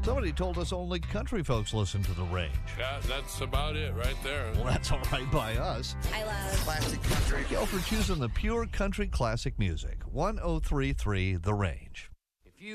Somebody told us only country folks listen to The Range. Yeah, that's about it right there. Well, that's all right by us. I love classic country. Go for choosing the pure country classic music. 1033 The Range.